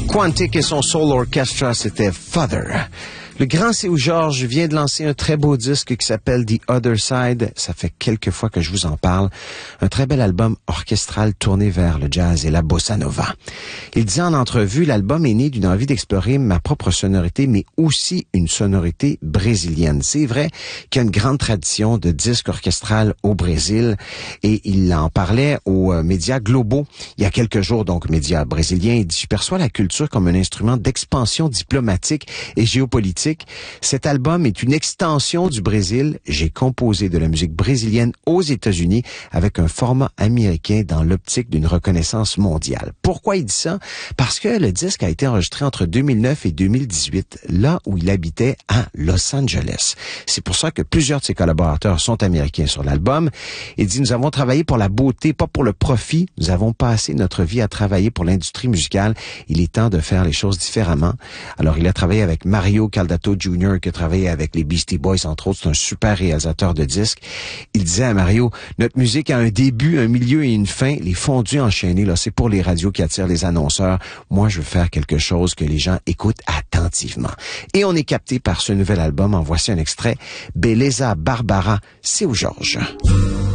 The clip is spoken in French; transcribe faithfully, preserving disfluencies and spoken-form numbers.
Quantic et son Soul Orchestra, c'était Father. Le grand Seu Georges vient de lancer un très beau disque qui s'appelle The Other Side. Ça fait quelques fois que je vous en parle. Un très bel album orchestral tourné vers le jazz et la bossa nova. Il dit en entrevue, l'album est né d'une envie d'explorer ma propre sonorité, mais aussi une sonorité brésilienne. C'est vrai qu'il y a une grande tradition de disque orchestral au Brésil et il en parlait aux médias globaux il y a quelques jours, donc médias brésiliens. Il dit, je perçois la culture comme un instrument d'expansion diplomatique et géopolitique. Cet album est une extension du Brésil. J'ai composé de la musique brésilienne aux États-Unis avec un format américain dans l'optique d'une reconnaissance mondiale. Pourquoi il dit ça? Parce que le disque a été enregistré entre deux mille neuf et deux mille dix-huit, là où il habitait à Los Angeles. C'est pour ça que plusieurs de ses collaborateurs sont américains sur l'album. Il dit, nous avons travaillé pour la beauté, pas pour le profit. Nous avons passé notre vie à travailler pour l'industrie musicale. Il est temps de faire les choses différemment. Alors, il a travaillé avec Mario Caldato junior qui a travaillé avec les Beastie Boys, entre autres. C'est un super réalisateur de disques. Il disait à Mario, notre musique a un début, un milieu et une fin. Les fondus enchaînés, là, c'est pour les radios qui attirent les annonceurs. Moi, je veux faire quelque chose que les gens écoutent attentivement. Et on est capté par ce nouvel album. En voici un extrait. Beleza Barbara, Seu Georges.